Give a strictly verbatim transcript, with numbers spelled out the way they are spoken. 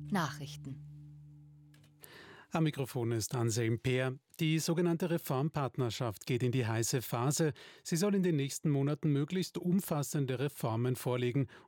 Nachrichten. Am Mikrofon ist Anselm Peer. Die sogenannte Reformpartnerschaft geht in die heiße Phase. Sie soll in den nächsten Monaten möglichst umfassende Reformen vorlegen